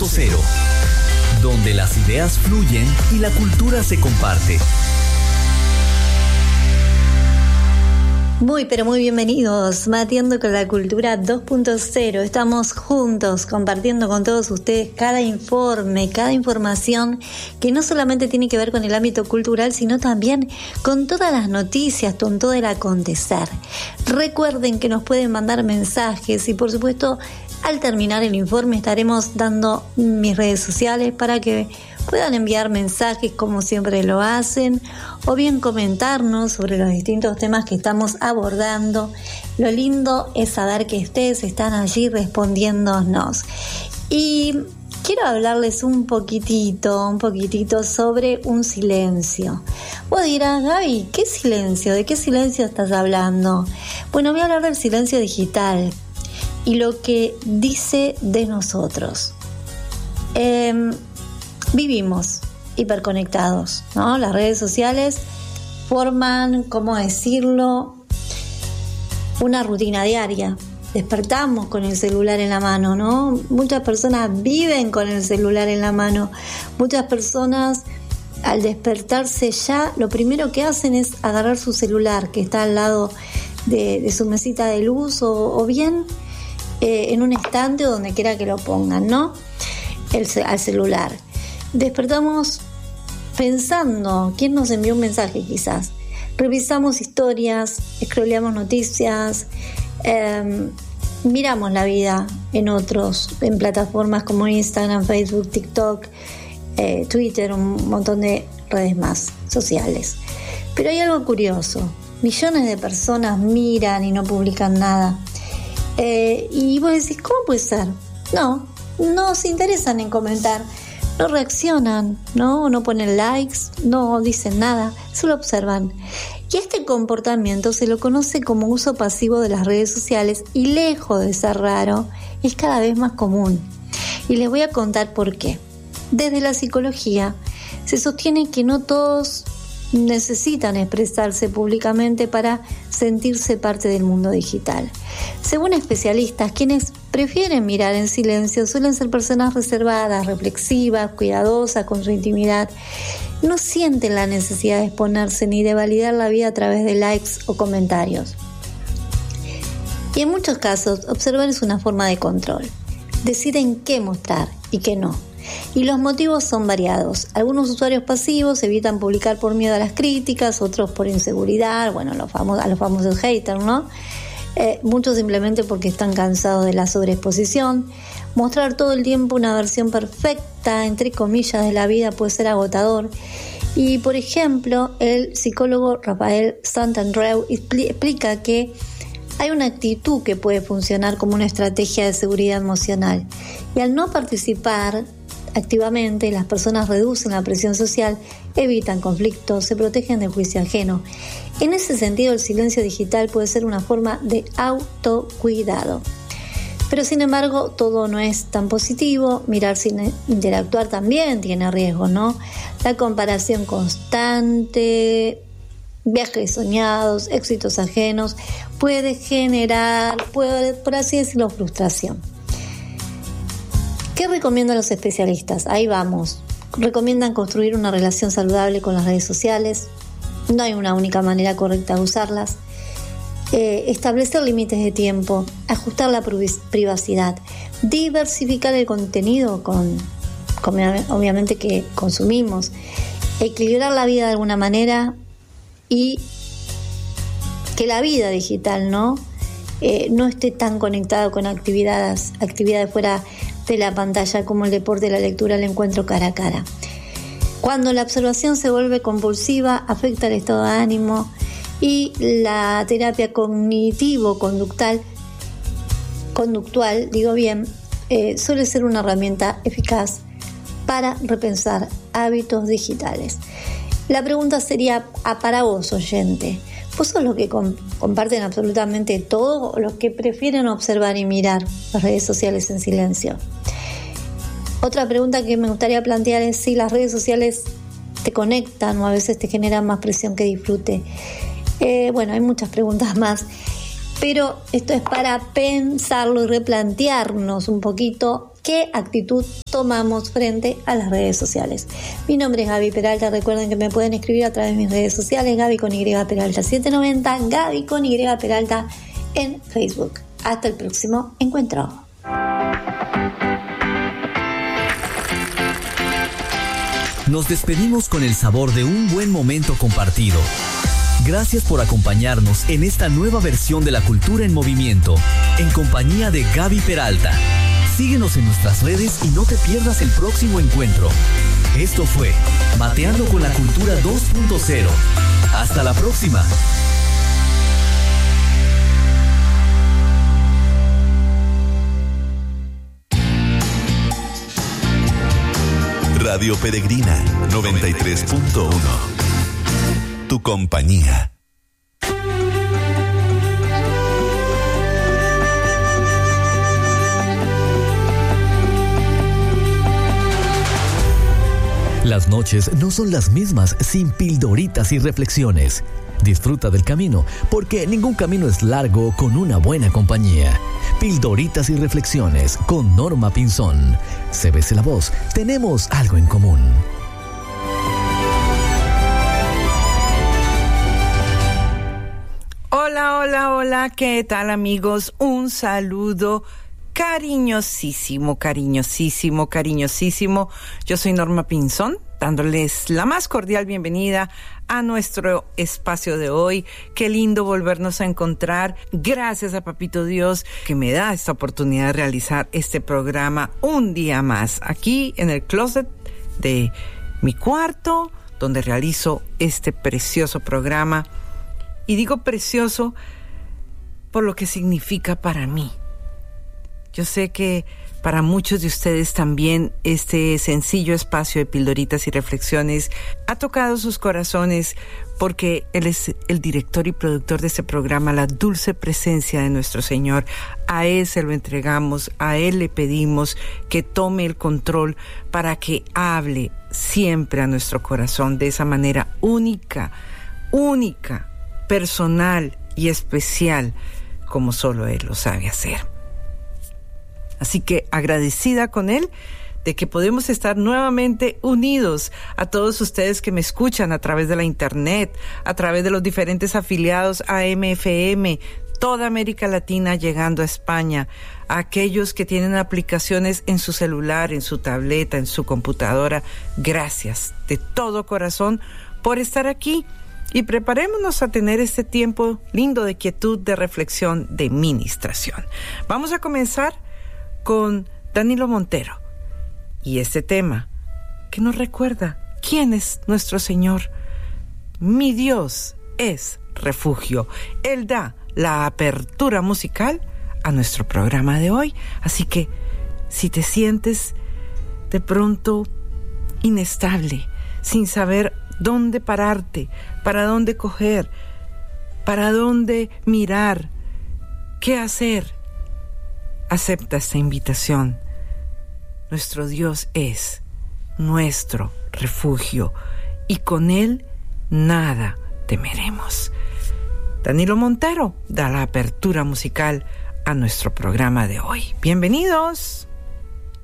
2.0, donde las ideas fluyen y la cultura se comparte. Muy, pero muy bienvenidos, Mateando con la Cultura 2.0. Estamos juntos compartiendo con todos ustedes cada informe, cada información que no solamente tiene que ver con el ámbito cultural, sino también con todas las noticias, con todo el acontecer. Recuerden que nos pueden mandar mensajes y, por supuesto, al terminar el informe estaremos dando mis redes sociales para que puedan enviar mensajes como siempre lo hacen o bien comentarnos sobre los distintos temas que estamos abordando. Lo lindo es saber que ustedes están allí respondiéndonos. Y quiero hablarles un poquitito sobre un silencio. Vos dirás, Gaby, ¿qué silencio? ¿De qué silencio estás hablando? Bueno, voy a hablar del silencio digital y lo que dice de nosotros. Vivimos hiperconectados, ¿no? Las redes sociales forman, ¿cómo decirlo?, una rutina diaria. Despertamos con el celular en la mano, ¿no? Muchas personas viven con el celular en la mano. Muchas personas, al despertarse ya, lo primero que hacen es agarrar su celular, que está al lado de su mesita de luz o bien en un estante o donde quiera que lo pongan, ¿no? Al celular. Despertamos pensando, ¿quién nos envió un mensaje quizás? Revisamos historias, scrolleamos noticias, miramos la vida en otros, en plataformas como Instagram, Facebook, TikTok, Twitter, un montón de redes más sociales. Pero hay algo curioso, millones de personas miran y no publican nada. Y vos decís, ¿cómo puede ser? No se interesan en comentar. No reaccionan, no ponen likes, no dicen nada, solo observan. Y este comportamiento se lo conoce como uso pasivo de las redes sociales y, lejos de ser raro, es cada vez más común. Y les voy a contar por qué. Desde la psicología se sostiene que no todos necesitan expresarse públicamente para sentirse parte del mundo digital. Según especialistas, quienes prefieren mirar en silencio suelen ser personas reservadas, reflexivas, cuidadosas con su intimidad. No sienten la necesidad de exponerse ni de validar la vida a través de likes o comentarios. Y en muchos casos, observar es una forma de control. Deciden qué mostrar y qué no. Y los motivos son variados. Algunos usuarios pasivos evitan publicar por miedo a las críticas, otros por inseguridad, a los famosos haters, ¿no? Muchos simplemente porque están cansados de la sobreexposición. Mostrar todo el tiempo una versión perfecta, entre comillas, de la vida puede ser agotador. Y, por ejemplo, el psicólogo Rafael Santandreu explica que hay una actitud que puede funcionar como una estrategia de seguridad emocional. Y al no participar activamente, las personas reducen la presión social, evitan conflictos, se protegen del juicio ajeno. En ese sentido, el silencio digital puede ser una forma de autocuidado. Pero sin embargo, todo no es tan positivo. Mirar sin interactuar también tiene riesgo, ¿no? La comparación constante, viajes soñados, éxitos ajenos, puede generar, por así decirlo, frustración. ¿Qué recomiendan los especialistas? Ahí vamos. Recomiendan construir una relación saludable con las redes sociales. No hay una única manera correcta de usarlas. Establecer límites de tiempo, ajustar la privacidad, diversificar el contenido con obviamente que consumimos, equilibrar la vida de alguna manera y que la vida digital no esté tan conectada con actividades fuera de la pantalla como el deporte, la lectura, el encuentro cara a cara. Cuando la observación se vuelve compulsiva, afecta el estado de ánimo y la terapia cognitivo-conductual, suele ser una herramienta eficaz para repensar hábitos digitales. La pregunta sería para vos, oyente, ¿vos sos los que comparten absolutamente todo o los que prefieren observar y mirar las redes sociales en silencio? Otra pregunta que me gustaría plantear es si las redes sociales te conectan o a veces te generan más presión que disfrute. Hay muchas preguntas más, pero esto es para pensarlo y replantearnos un poquito qué actitud tomamos frente a las redes sociales. Mi nombre es Gaby Peralta, recuerden que me pueden escribir a través de mis redes sociales, Gaby con Y Peralta 790, Gaby con Y Peralta en Facebook. Hasta el próximo encuentro. Nos despedimos con el sabor de un buen momento compartido. Gracias por acompañarnos en esta nueva versión de La Cultura en Movimiento, en compañía de Gaby Peralta. Síguenos en nuestras redes y no te pierdas el próximo encuentro. Esto fue Mateando con la Cultura 2.0. Hasta la próxima. Radio Peregrina 93.1. Tu compañía. Las noches no son las mismas sin pildoritas y reflexiones. Disfruta del camino, porque ningún camino es largo con una buena compañía. Pildoritas y reflexiones con Norma Pinzón. CBC La Voz, tenemos algo en común. Hola, hola, hola, ¿qué tal, amigos? Un saludo cariñosísimo, cariñosísimo, cariñosísimo. Yo soy Norma Pinzón, dándoles la más cordial bienvenida a nuestro espacio de hoy. Qué lindo volvernos a encontrar. Gracias a Papito Dios que me da esta oportunidad de realizar este programa un día más, aquí en el closet de mi cuarto, donde realizo este precioso programa. Y digo precioso por lo que significa para mí. Yo sé que para muchos de ustedes también este sencillo espacio de pildoritas y reflexiones ha tocado sus corazones, porque Él es el director y productor de este programa, la dulce presencia de nuestro Señor. A Él se lo entregamos, a Él le pedimos que tome el control para que hable siempre a nuestro corazón de esa manera única, personal y especial, como solo Él lo sabe hacer. Así que agradecida con Él de que podemos estar nuevamente unidos. A todos ustedes que me escuchan a través de la internet, a través de los diferentes afiliados AM/FM, toda América Latina llegando a España, a aquellos que tienen aplicaciones en su celular, en su tableta, en su computadora, gracias de todo corazón por estar aquí. Y preparémonos a tener este tiempo lindo de quietud, de reflexión, de ministración. Vamos a comenzar con Danilo Montero y este tema que nos recuerda quién es nuestro Señor. Mi Dios es refugio. Él da la apertura musical a nuestro programa de hoy. Así que si te sientes de pronto inestable, sin saber dónde pararte, para dónde coger, para dónde mirar, qué hacer, acepta esta invitación. Nuestro Dios es nuestro refugio y con Él nada temeremos. Danilo Montero da la apertura musical a nuestro programa de hoy. Bienvenidos.